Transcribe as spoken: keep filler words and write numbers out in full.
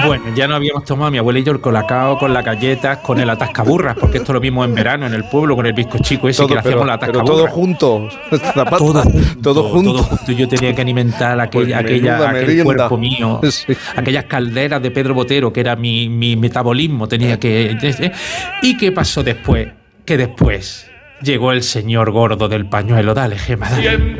Bueno, ya no habíamos tomado mi abuela y yo el colacao con las galletas, con el atascaburras, porque esto lo vimos en verano en el pueblo con el bizcochico ese todo, que le hacíamos pero, la pero atascaburra. todo junto, Zapata, Todo junto, todo junto. todo junto. Yo tenía que alimentar aquel, Pues aquella, menuda aquel merienda. cuerpo mío, Sí. aquellas calderas de Pedro Botero, que era mi, mi metabolismo, tenía que... ¿Y qué pasó después? Que después llegó el señor gordo del pañuelo. Dale, Gema, dale.